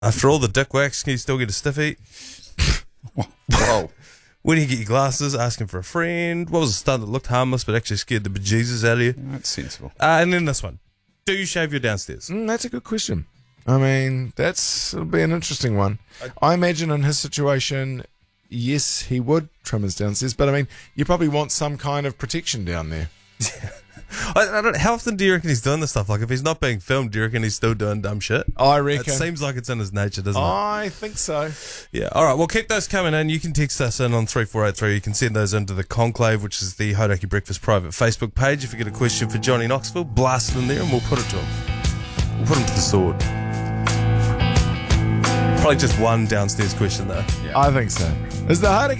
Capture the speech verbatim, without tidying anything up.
After all the dick wax, can you still get a stiffy? Whoa. When do you get your glasses? Asking for a friend. What was a stunt that looked harmless but actually scared the bejesus out of you? That's sensible. Uh, and then this one. Do you shave your downstairs? Mm, that's a good question. I mean, that's it'll be an interesting one. I imagine in his situation, yes, he would trim his downstairs, but I mean, you probably want some kind of protection down there. I, I don't, how often do you reckon he's doing this stuff? Like, if he's not being filmed, do you reckon he's still doing dumb shit? I It reckon. seems like it's in his nature, doesn't I think so. it? Yeah. All right. Well, keep those coming in. You can text us in on three four eight three. You can send those into the Conclave, which is the Hodaki Breakfast private Facebook page. If you get a question for Johnny Knoxville, blast it in there and we'll put it to him. We'll put him to the sword. Probably just one downstairs question, though. I think so. Is the Hodaki